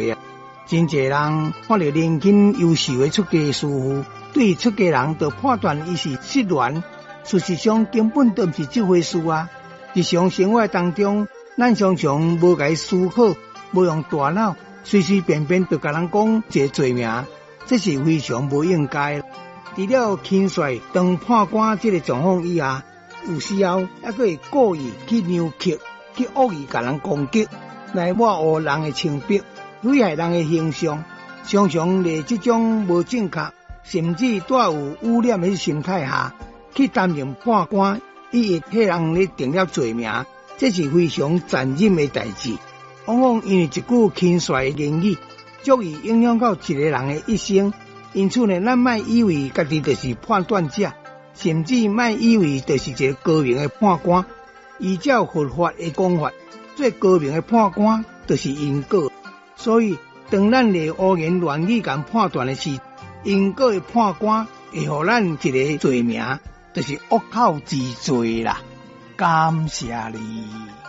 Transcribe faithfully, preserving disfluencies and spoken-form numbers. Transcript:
罪啊！真侪人看到年轻优秀的出家师父，对出家人就判断伊是失恋，事实上根本都毋是这回事啊！日常生活当中，咱常常无解思考，无用大脑，随随便便就甲人讲一个罪名，这是非常无应该。除了轻率当判官这个状况以下，有时候还会故意去扭曲、去恶意甲人攻击，来抹黑人的清白，危害人的形象。常常在这种无正确，甚至带有污染的心态下，去担任判官，以替人咧定了罪名，这是非常残忍的代志。往往因为一句轻率的言语，足以影响到一个人的一生。因此呢，咱莫以为家己就是判断者，甚至莫以为就是一个高明的判官。依照佛法的讲法，最高明的判官就是因果。所以，当咱的胡言乱语敢判断的是因果的判官，会互咱一个罪名，就是恶口之罪啦。感谢你。